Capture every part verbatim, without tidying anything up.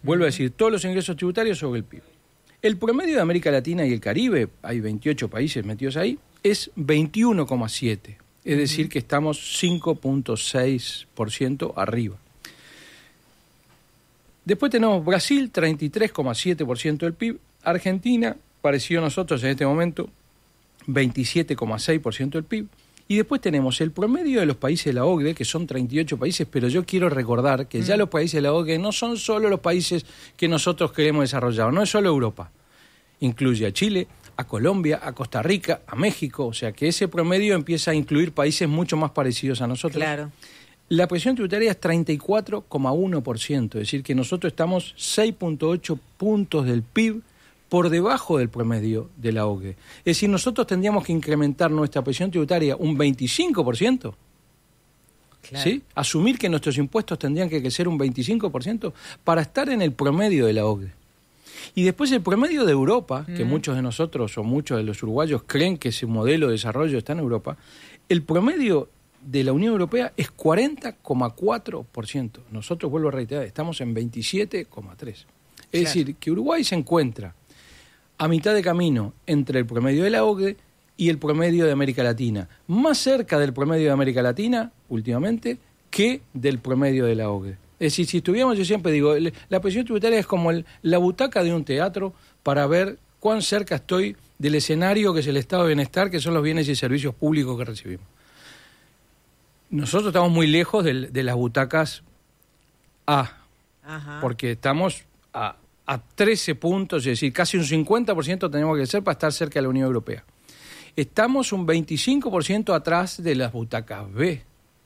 Vuelvo a decir, todos los ingresos tributarios sobre el P I B. El promedio de América Latina y el Caribe, hay veintiocho países metidos ahí, es veintiuno coma siete. Es uh-huh. decir, que estamos cinco punto seis por ciento arriba. Después tenemos Brasil, treinta y tres coma siete por ciento del P I B. Argentina, parecido a nosotros en este momento, veintisiete coma seis por ciento del P I B. Y después tenemos el promedio de los países de la O C D E, que son treinta y ocho países, pero yo quiero recordar que mm. ya los países de la O C D E no son solo los países que nosotros queremos desarrollar, no es solo Europa. Incluye a Chile, a Colombia, a Costa Rica, a México, o sea que ese promedio empieza a incluir países mucho más parecidos a nosotros. Claro. La presión tributaria es treinta y cuatro coma uno por ciento, es decir, que nosotros estamos seis punto ocho puntos del P I B por debajo del promedio de la O C D E. Es decir, nosotros tendríamos que incrementar nuestra presión tributaria un veinticinco por ciento. Claro. ¿Sí? Asumir que nuestros impuestos tendrían que crecer un veinticinco por ciento para estar en el promedio de la O C D E. Y después el promedio de Europa, mm. que muchos de nosotros o muchos de los uruguayos creen que ese modelo de desarrollo está en Europa, el promedio de la Unión Europea es cuarenta coma cuatro por ciento. Nosotros, vuelvo a reiterar, estamos en veintisiete coma tres por ciento. Es claro. decir, que Uruguay se encuentra a mitad de camino entre el promedio de la O C D E y el promedio de América Latina. Más cerca del promedio de América Latina, últimamente, que del promedio de la O C D E. Es decir, si estuviéramos, yo siempre digo, la presión tributaria es como el, la butaca de un teatro para ver cuán cerca estoy del escenario que es el estado de bienestar, que son los bienes y servicios públicos que recibimos. Nosotros estamos muy lejos de, de las butacas A, Ajá. porque estamos a... a trece puntos, es decir, casi un cincuenta por ciento tenemos que ser para estar cerca de la Unión Europea. Estamos un veinticinco por ciento atrás de las butacas B.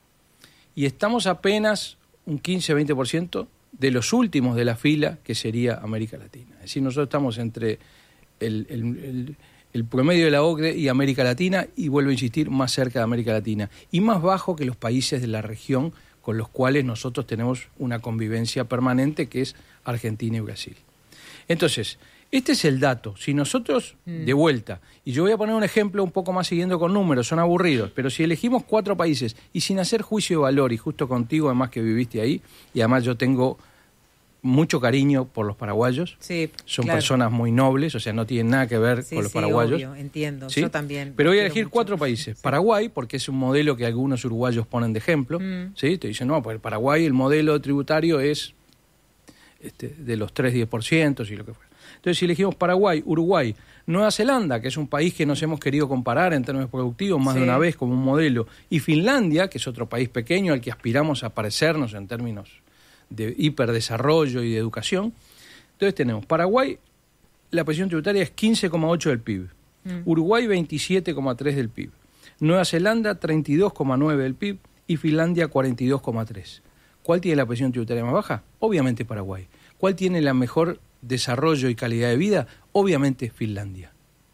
Y estamos apenas un quince a veinte por ciento de los últimos de la fila, que sería América Latina. Es decir, nosotros estamos entre el, el, el, el promedio de la O C D E y América Latina, y vuelvo a insistir, más cerca de América Latina. Y más bajo que los países de la región con los cuales nosotros tenemos una convivencia permanente, que es Argentina y Brasil. Entonces, este es el dato. Si nosotros, mm. de vuelta, y yo voy a poner un ejemplo un poco más siguiendo con números, son aburridos, pero si elegimos cuatro países y sin hacer juicio de valor, y justo contigo además que viviste ahí, y además yo tengo mucho cariño por los paraguayos, sí, son claro. personas muy nobles, o sea, no tienen nada que ver sí, con los sí, paraguayos. Obvio, entiendo, ¿sí? Yo también. Pero voy a elegir mucho. cuatro países. Sí. Paraguay, porque es un modelo que algunos uruguayos ponen de ejemplo, mm. ¿sí? Te dicen, no, pues el Paraguay, el modelo tributario es este, de los tres a diez por ciento, y lo que fuera. Entonces, si elegimos Paraguay, Uruguay, Nueva Zelanda, que es un país que nos hemos querido comparar en términos productivos más sí. de una vez como un modelo, y Finlandia, que es otro país pequeño al que aspiramos a parecernos en términos de hiperdesarrollo y de educación. Entonces tenemos Paraguay, la presión tributaria es quince coma ocho del P I B, mm. Uruguay veintisiete coma tres del P I B, Nueva Zelanda treinta y dos coma nueve del P I B y Finlandia cuarenta y dos coma tres. ¿Cuál tiene la presión tributaria más baja? Obviamente Paraguay. ¿Cuál tiene la mejor desarrollo y calidad de vida? Obviamente Finlandia.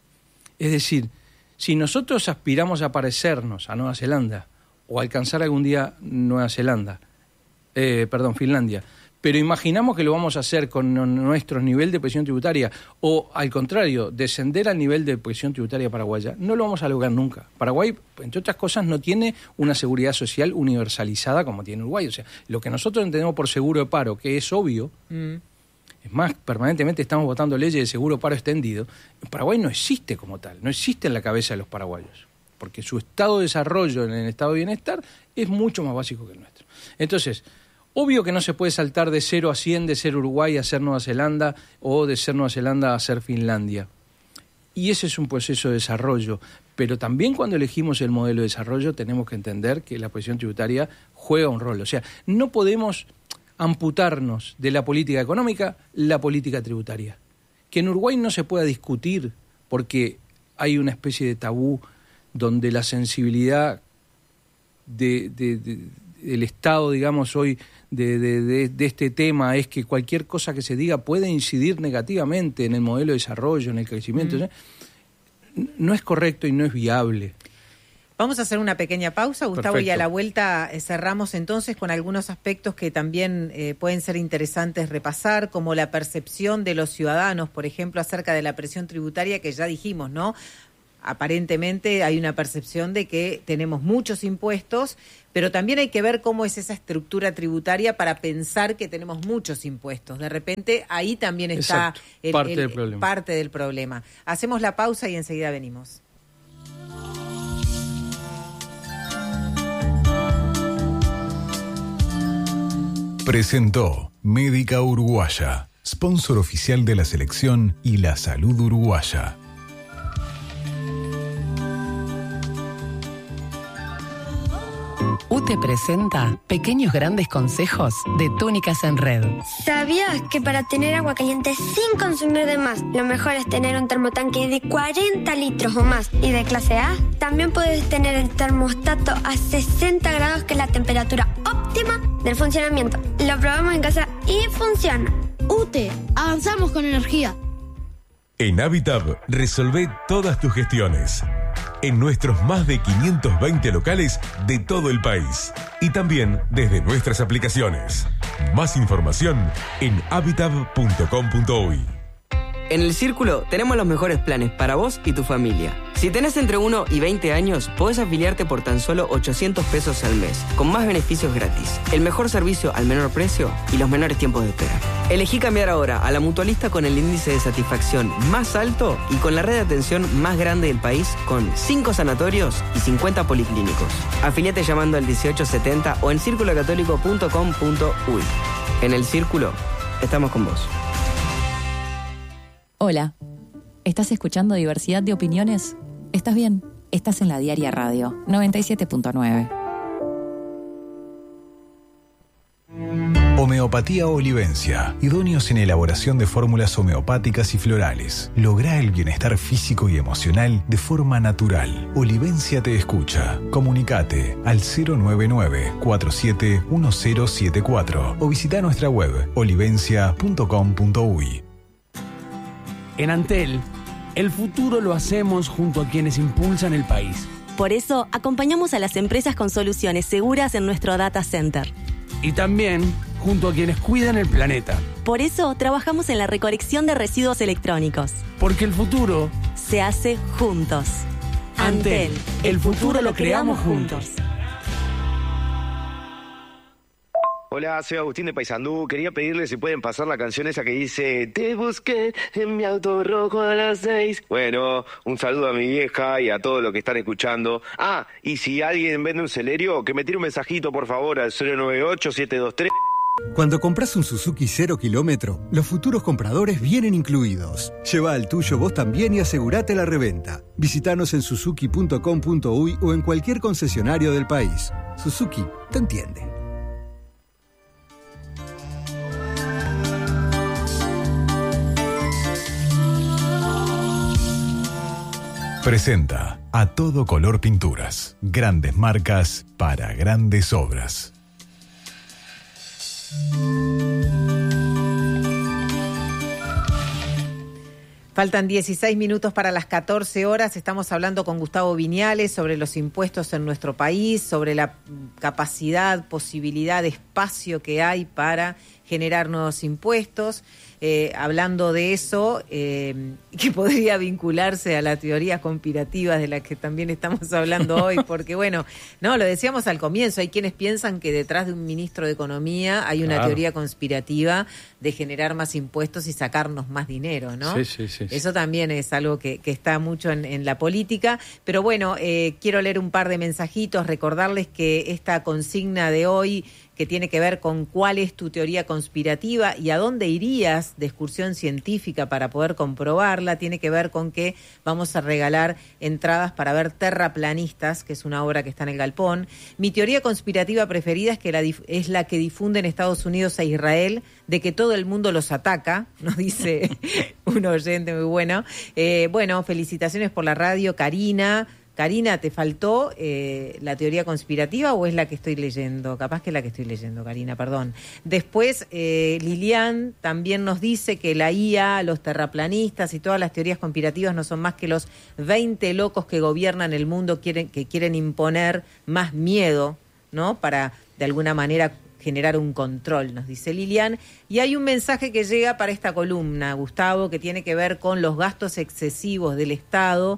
Es decir, si nosotros aspiramos a parecernos a Nueva Zelanda o a alcanzar algún día Nueva Zelanda, eh, perdón, Finlandia, pero imaginamos que lo vamos a hacer con nuestro nivel de presión tributaria o, al contrario, descender al nivel de presión tributaria paraguaya, no lo vamos a lograr nunca. Paraguay, entre otras cosas, no tiene una seguridad social universalizada como tiene Uruguay. O sea, lo que nosotros entendemos por seguro de paro, que es obvio, mm. es más, permanentemente estamos votando leyes de seguro paro extendido, en Paraguay no existe como tal, no existe en la cabeza de los paraguayos, porque su estado de desarrollo en el estado de bienestar es mucho más básico que el nuestro. Entonces, obvio que no se puede saltar de cero a cien, de ser Uruguay a ser Nueva Zelanda, o de ser Nueva Zelanda a ser Finlandia. Y ese es un proceso de desarrollo. Pero también cuando elegimos el modelo de desarrollo tenemos que entender que la presión tributaria juega un rol. O sea, no podemos amputarnos de la política económica la política tributaria. Que en Uruguay no se pueda discutir porque hay una especie de tabú donde la sensibilidad de, de, de, del Estado, digamos, hoy de, de, de, de este tema es que cualquier cosa que se diga puede incidir negativamente en el modelo de desarrollo, en el crecimiento. Mm. ¿sí? No es correcto y no es viable. Vamos a hacer una pequeña pausa, Gustavo, Perfecto. Y a la vuelta eh, cerramos entonces con algunos aspectos que también eh, pueden ser interesantes repasar, como la percepción de los ciudadanos, por ejemplo, acerca de la presión tributaria que ya dijimos, ¿no? aparentemente hay una percepción de que tenemos muchos impuestos, pero también hay que ver cómo es esa estructura tributaria para pensar que tenemos muchos impuestos. De repente ahí también está el, parte, el, del problema. parte del problema. Hacemos la pausa y enseguida venimos. Presentó Médica Uruguaya, sponsor oficial de la selección y la salud uruguaya. U T E presenta Pequeños Grandes Consejos de Túnicas en Red. ¿Sabías que para tener agua caliente sin consumir de más, lo mejor es tener un termotanque de cuarenta litros o más y de clase A? También puedes tener el termostato a sesenta grados, que es la temperatura óptima del funcionamiento. Lo probamos en casa y funciona. U T E, avanzamos con energía. En Habitab, resolvé todas tus gestiones. En nuestros más de quinientos veinte locales de todo el país. Y también desde nuestras aplicaciones. Más información en habitab punto com punto uy. En El Círculo tenemos los mejores planes para vos y tu familia. Si tenés entre uno y veinte años, podés afiliarte por tan solo ochocientos pesos al mes, con más beneficios gratis, el mejor servicio al menor precio y los menores tiempos de espera. Elegí cambiar ahora a la Mutualista con el índice de satisfacción más alto y con la red de atención más grande del país, con cinco sanatorios y cincuenta policlínicos. Afiliate llamando al dieciocho setenta o en círculo católico punto com punto uy. En El Círculo, estamos con vos. Hola, ¿estás escuchando Diversidad de Opiniones? ¿Estás bien? Estás en la Diaria Radio, noventa y siete punto nueve. Homeopatía Olivencia, idóneos en elaboración de fórmulas homeopáticas y florales. Logra el bienestar físico y emocional de forma natural. Olivencia te escucha. Comunicate al cero nueve nueve, cuatro siete uno cero siete cuatro o visita nuestra web olivencia punto com punto uy. En Antel, el futuro lo hacemos junto a quienes impulsan el país. Por eso, acompañamos a las empresas con soluciones seguras en nuestro data center. Y también junto a quienes cuidan el planeta. Por eso, trabajamos en la recolección de residuos electrónicos. Porque el futuro se hace juntos. Antel, el futuro lo creamos juntos. Hola, soy Agustín de Paysandú. Quería pedirle si pueden pasar la canción esa que dice te busqué en mi auto rojo a las seis. Bueno, un saludo a mi vieja y a todos los que están escuchando. Ah, y si alguien vende un Celerio, que me tire un mensajito por favor al cero nueve ocho siete dos tres. Cuando compras un Suzuki cero kilómetro, los futuros compradores vienen incluidos. Lleva al tuyo vos también y asegurate la reventa. Visítanos en suzuki punto com punto uy o en cualquier concesionario del país. Suzuki te entiende. Presenta A Todo Color Pinturas. Grandes marcas para grandes obras. Faltan dieciséis minutos para las catorce horas. Estamos hablando con Gustavo Viñales sobre los impuestos en nuestro país, sobre la capacidad, posibilidad, espacio que hay para generar nuevos impuestos. Eh, hablando de eso, eh, que podría vincularse a las teorías conspirativas de las que también estamos hablando hoy, porque bueno, no, lo decíamos al comienzo, hay quienes piensan que detrás de un ministro de Economía hay una claro. teoría conspirativa de generar más impuestos y sacarnos más dinero, ¿no? Sí, sí, sí. Eso también es algo que, que está mucho en, en la política, pero bueno, eh, quiero leer un par de mensajitos, recordarles que esta consigna de hoy, que tiene que ver con cuál es tu teoría conspirativa y a dónde irías de excursión científica para poder comprobarla, tiene que ver con que vamos a regalar entradas para ver Terraplanistas, que es una obra que está en el Galpón. Mi teoría conspirativa preferida es que la, es la que difunden Estados Unidos e Israel, de que todo el mundo los ataca, nos dice un oyente muy bueno. Eh, bueno, felicitaciones por la radio, Karina. Karina, ¿te faltó eh, la teoría conspirativa o es la que estoy leyendo? Capaz que es la que estoy leyendo, Karina, perdón. Después, eh, Lilian también nos dice que la I A, los terraplanistas y todas las teorías conspirativas no son más que los veinte locos que gobiernan el mundo, quieren, que quieren imponer más miedo, ¿no? Para, de alguna manera, generar un control, nos dice Lilian. Y hay un mensaje que llega para esta columna, Gustavo, que tiene que ver con los gastos excesivos del Estado,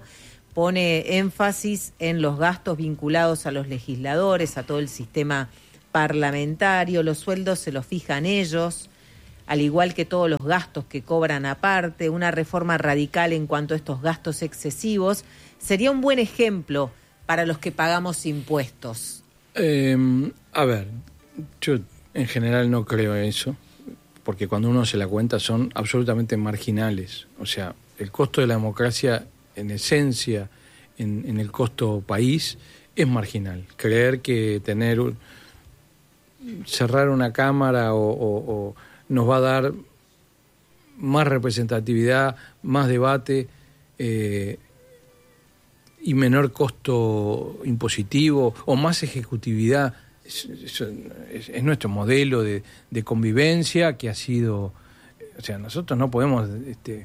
pone énfasis en los gastos vinculados a los legisladores, a todo el sistema parlamentario, los sueldos se los fijan ellos, al igual que todos los gastos que cobran aparte. Una reforma radical en cuanto a estos gastos excesivos sería un buen ejemplo para los que pagamos impuestos. Eh, a ver, yo en general no creo eso, porque cuando uno se la cuenta son absolutamente marginales. O sea, el costo de la democracia en esencia, en, en el costo país, es marginal. Creer que tener un, cerrar una cámara o, o, o nos va a dar más representatividad, más debate eh, y menor costo impositivo o más ejecutividad. Es, es, es, es nuestro modelo de, de convivencia que ha sido... O sea, nosotros no podemos... Este,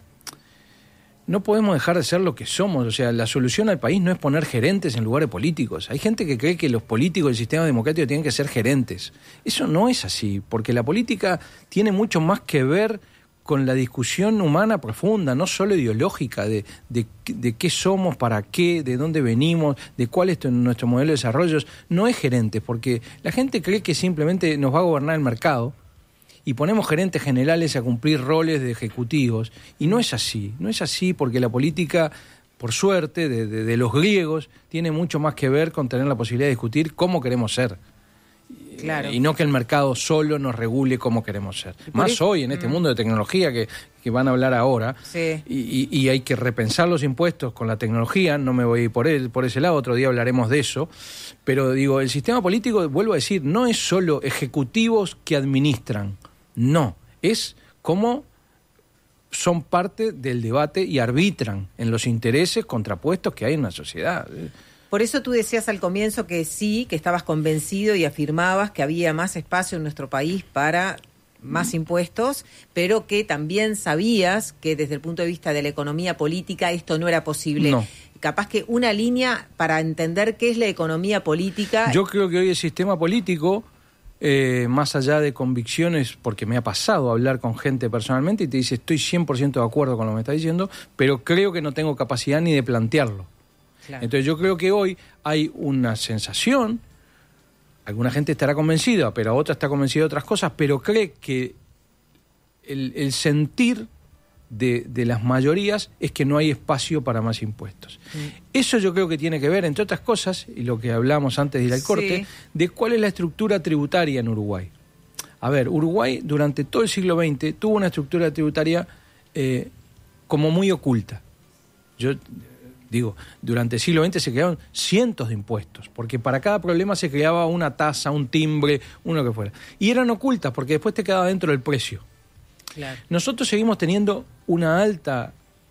no podemos dejar de ser lo que somos. O sea, la solución al país no es poner gerentes en lugares políticos. Hay gente que cree que los políticos del sistema democrático tienen que ser gerentes. Eso no es así, porque la política tiene mucho más que ver con la discusión humana profunda, no solo ideológica, de, de, de qué somos, para qué, de dónde venimos, de cuál es nuestro modelo de desarrollo. No es gerentes, porque la gente cree que simplemente nos va a gobernar el mercado, y ponemos gerentes generales a cumplir roles de ejecutivos, y no es así, no es así porque la política, por suerte, de, de, de los griegos, tiene mucho más que ver con tener la posibilidad de discutir cómo queremos ser. Claro. Y no que el mercado solo nos regule cómo queremos ser. Más eso, hoy, en este mm. mundo de tecnología que, que van a hablar ahora, sí. y, y, y hay que repensar los impuestos con la tecnología, no me voy a ir por, él, por ese lado, otro día hablaremos de eso, pero digo, el sistema político, vuelvo a decir, no es solo ejecutivos que administran, no, es cómo son parte del debate y arbitran en los intereses contrapuestos que hay en la sociedad. Por eso tú decías al comienzo que sí, que estabas convencido y afirmabas que había más espacio en nuestro país para más impuestos, pero que también sabías que desde el punto de vista de la economía política esto no era posible. No. Capaz que una línea para entender qué es la economía política. Yo creo que hoy el sistema político... Eh, más allá de convicciones, porque me ha pasado hablar con gente personalmente y te dice estoy cien por ciento de acuerdo con lo que me está diciendo, pero creo que no tengo capacidad ni de plantearlo. Claro. Entonces yo creo que hoy hay una sensación, alguna gente estará convencida, pero otra está convencida de otras cosas, pero cree que el, el sentir de, de las mayorías es que no hay espacio para más impuestos. Mm. Eso yo creo que tiene que ver, entre otras cosas, y lo que hablamos antes de ir al corte, sí. de cuál es la estructura tributaria en Uruguay. A ver, Uruguay durante todo el siglo veinte tuvo una estructura tributaria eh, como muy oculta. Yo digo, durante el siglo veinte se crearon cientos de impuestos, porque para cada problema se creaba una tasa, un timbre, uno que fuera. Y eran ocultas porque después te quedaba dentro del precio. Claro. Nosotros seguimos teniendo una alta,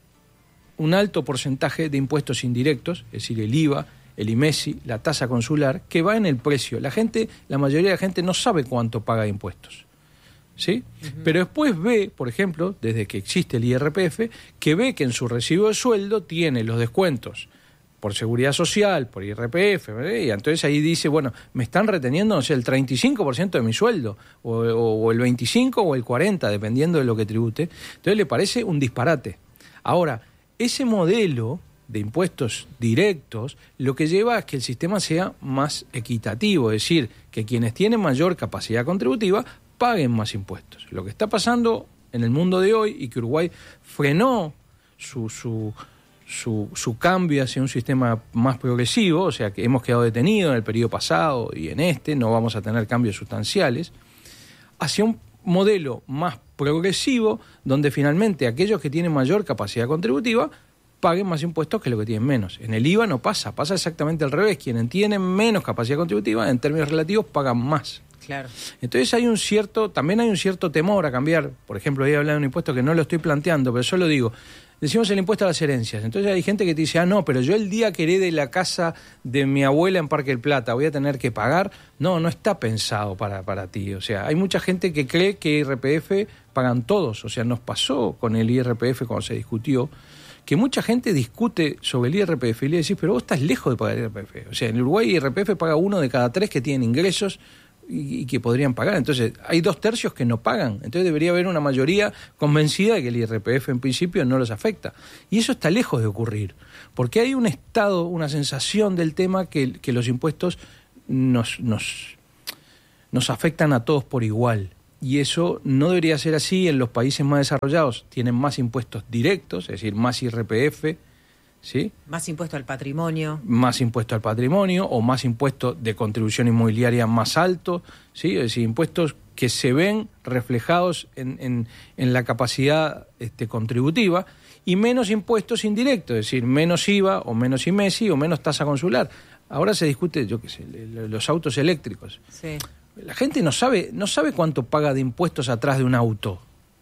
un alto porcentaje de impuestos indirectos, es decir, el I V A, el I M E S I, la tasa consular, que va en el precio. La gente, la mayoría de la gente no sabe cuánto paga de impuestos, ¿sí? Uh-huh. Pero después ve, por ejemplo, desde que existe el I R P F, que ve que en su recibo de sueldo tiene los descuentos por seguridad social, por I R P F, ¿verdad? Y entonces ahí dice, bueno, me están reteniendo, no sé, el treinta y cinco por ciento de mi sueldo, o, o, o el veinticinco por ciento o el cuarenta por ciento, dependiendo de lo que tribute. Entonces le parece un disparate. Ahora, ese modelo de impuestos directos lo que lleva es que el sistema sea más equitativo, es decir, que quienes tienen mayor capacidad contributiva paguen más impuestos. Lo que está pasando en el mundo de hoy, y que Uruguay frenó su... su Su, su cambio hacia un sistema más progresivo, o sea que hemos quedado detenidos en el periodo pasado y en este, no vamos a tener cambios sustanciales, hacia un modelo más progresivo donde finalmente aquellos que tienen mayor capacidad contributiva paguen más impuestos que los que tienen menos. En el I V A no pasa, pasa exactamente al revés, quienes tienen menos capacidad contributiva en términos relativos pagan más. Claro. Entonces hay un cierto, también hay un cierto temor a cambiar. Por ejemplo, voy a hablar de un impuesto que no lo estoy planteando, pero solo digo, decimos el impuesto a las herencias. Entonces hay gente que te dice, ah, no, pero yo el día que herede la casa de mi abuela en Parque del Plata voy a tener que pagar. No, no está pensado para, para ti. O sea, hay mucha gente que cree que I R P F pagan todos. O sea, nos pasó con el I R P F cuando se discutió, que mucha gente discute sobre el I R P F y le decís, pero vos estás lejos de pagar el I R P F. O sea, en Uruguay el I R P F paga uno de cada tres que tienen ingresos y, y que podrían pagar. Entonces, hay dos tercios que no pagan. Entonces debería haber una mayoría convencida de que el I R P F en principio no los afecta. Y eso está lejos de ocurrir, porque hay un estado, una sensación del tema que, que los impuestos nos, nos, nos afectan a todos por igual. Y eso no debería ser así. En los países más desarrollados tienen más impuestos directos, es decir, más I R P F, ¿sí? Más impuesto al patrimonio. Más impuesto al patrimonio o más impuesto de contribución inmobiliaria más alto, ¿sí? Es decir, impuestos que se ven reflejados en, en, en la capacidad este, contributiva, y menos impuestos indirectos, es decir, menos I V A o menos I M E S I o menos tasa consular. Ahora se discute, yo qué sé, los autos eléctricos. Sí. La gente no sabe, no sabe cuánto paga de impuestos atrás de un auto.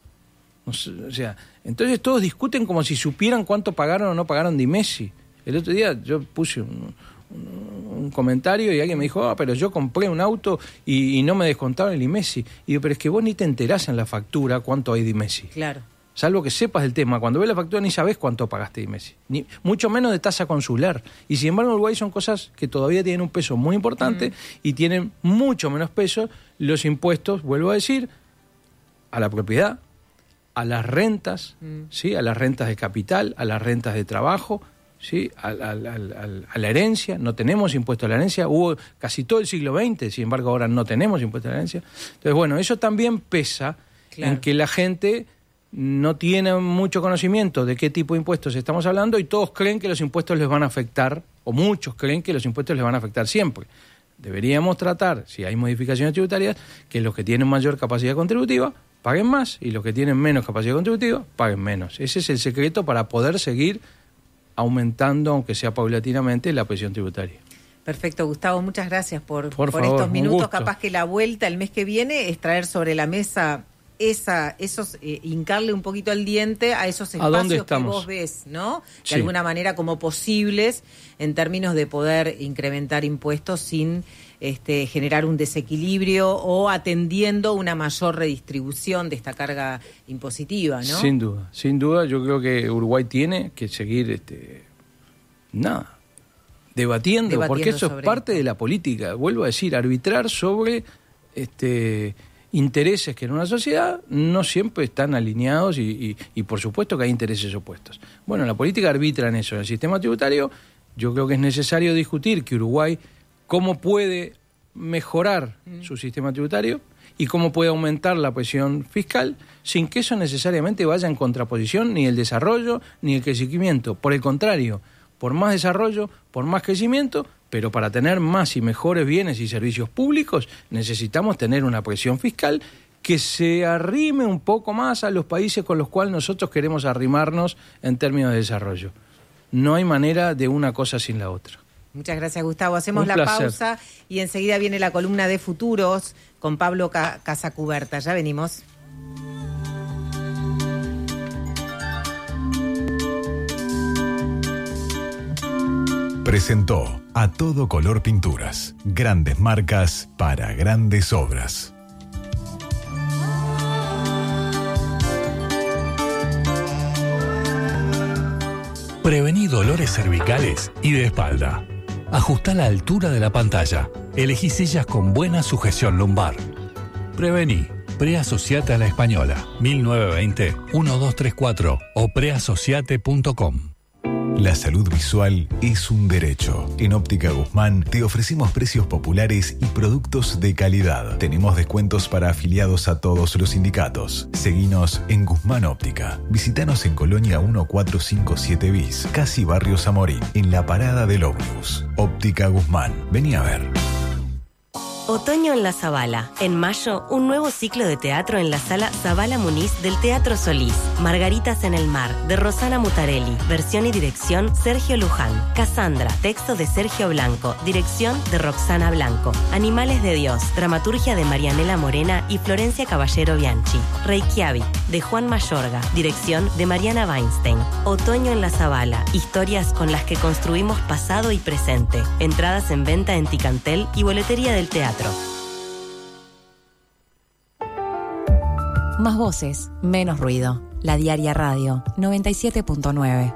O sea, entonces todos discuten como si supieran cuánto pagaron o no pagaron de I M E S I. El otro día yo puse un, un, un comentario y alguien me dijo, ah, pero yo compré un auto y, y no me descontaron el I M E S I. Y digo, pero es que vos ni te enterás en la factura cuánto hay de I M E S I. Claro. Salvo que sepas del tema. Cuando ves la factura ni sabés cuánto pagaste de I M E S I. Ni, mucho menos de tasa consular. Y sin embargo en Uruguay son cosas que todavía tienen un peso muy importante mm. y tienen mucho menos peso los impuestos, vuelvo a decir, a la propiedad, a las rentas, mm. ¿sí? A las rentas de capital, a las rentas de trabajo, ¿sí? A, a, a, a, a la herencia. No tenemos impuesto a la herencia. Hubo casi todo el siglo veinte, sin embargo ahora no tenemos impuesto a la herencia. Entonces, bueno, eso también pesa claro. en que la gente no tiene mucho conocimiento de qué tipo de impuestos estamos hablando y todos creen que los impuestos les van a afectar, o muchos creen que los impuestos les van a afectar siempre. Deberíamos tratar, si hay modificaciones tributarias, que los que tienen mayor capacidad contributiva paguen más y los que tienen menos capacidad contributiva paguen menos. Ese es el secreto para poder seguir aumentando, aunque sea paulatinamente, la presión tributaria. Perfecto, Gustavo, muchas gracias por, por, por favor, estos minutos. gusto. Capaz que la vuelta el mes que viene es traer sobre la mesa esa, esos, eh, hincarle un poquito el diente a esos espacios que vos ves, ¿no? De sí. alguna manera como posibles en términos de poder incrementar impuestos sin este, generar un desequilibrio o atendiendo una mayor redistribución de esta carga impositiva, ¿no? Sin duda, sin duda, yo creo que Uruguay tiene que seguir, este, nada, debatiendo, debatiendo porque eso es parte esto. de la política. Vuelvo a decir, arbitrar sobre este intereses que en una sociedad no siempre están alineados y, y, y por supuesto que hay intereses opuestos. Bueno, la política arbitra en eso. En el sistema tributario yo creo que es necesario discutir que Uruguay cómo puede mejorar mm. su sistema tributario y cómo puede aumentar la presión fiscal sin que eso necesariamente vaya en contraposición ni el desarrollo ni el crecimiento. Por el contrario, por más desarrollo, por más crecimiento, pero para tener más y mejores bienes y servicios públicos necesitamos tener una presión fiscal que se arrime un poco más a los países con los cuales nosotros queremos arrimarnos en términos de desarrollo. No hay manera de una cosa sin la otra. Muchas gracias, Gustavo. Hacemos Un la placer. pausa y enseguida viene la columna de futuros con Pablo Ca- Casacuberta. Ya venimos. Presentó A Todo Color Pinturas. Grandes marcas para grandes obras. Prevení dolores cervicales y de espalda. Ajustá la altura de la pantalla. Elegí sillas con buena sujeción lumbar. Prevení. Preasociate a la Española. mil novecientos veinte, doce treinta y cuatro o preasociate punto com. La salud visual es un derecho. En Óptica Guzmán te ofrecemos precios populares y productos de calidad. Tenemos descuentos para afiliados a todos los sindicatos. Seguinos en Guzmán Óptica. Visítanos en Colonia mil cuatrocientos cincuenta y siete bis, casi Barrio Zamorín, en la parada del ómnibus. Óptica Guzmán. Vení a ver. Otoño en la Zabala. En mayo, un nuevo ciclo de teatro en la sala Zabala Muniz del Teatro Solís. Margaritas en el mar, de Rosana Mutarelli. Versión y dirección, Sergio Luján. Cassandra, texto de Sergio Blanco. Dirección de Roxana Blanco. Animales de Dios, dramaturgia de Marianela Morena y Florencia Caballero Bianchi. Reykjavik, de Juan Mayorga. Dirección de Mariana Weinstein. Otoño en la Zabala. Historias con las que construimos pasado y presente. Entradas en venta en Ticantel y boletería del teatro. Más voces, menos ruido. La Diaria Radio, noventa y siete punto nueve.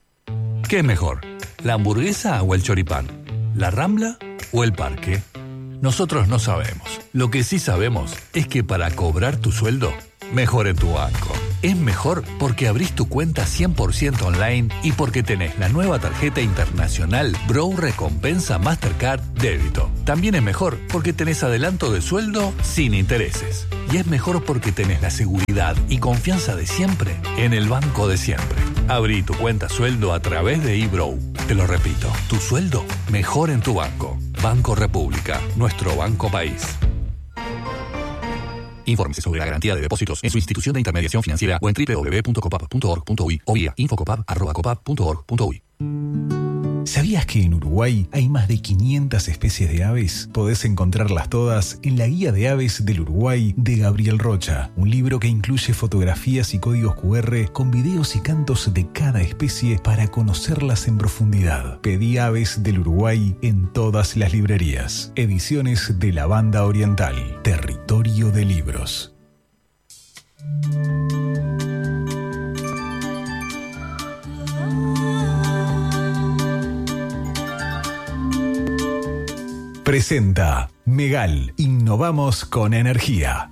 ¿Qué es mejor? ¿La hamburguesa o el choripán? ¿La Rambla o el Parque? nosotros no sabemos. Lo que sí sabemos es que para cobrar tu sueldo, mejor en tu banco. Es mejor porque abrís tu cuenta cien por ciento online y porque tenés la nueva tarjeta internacional Bro Recompensa Mastercard Débito. También es mejor porque tenés adelanto de sueldo sin intereses. Y es mejor porque tenés la seguridad y confianza de siempre en el banco de siempre. Abrí tu cuenta sueldo a través de eBrow. Te lo repito, tu sueldo mejor en tu banco. Banco República, nuestro banco país. Infórmese sobre la garantía de depósitos en su institución de intermediación financiera o en doble u doble u doble u punto copap punto org punto uy o vía infocopap arroba copap punto org punto uy. ¿Sabías que en Uruguay hay más de quinientas especies de aves? Podés encontrarlas todas en la Guía de Aves del Uruguay de Gabriel Rocha, un libro que incluye fotografías y códigos cu erre con videos y cantos de cada especie para conocerlas en profundidad. Pedí Aves del Uruguay en todas las librerías. Ediciones de la Banda Oriental, Territorio de Libros. Presenta Megal, innovamos con energía.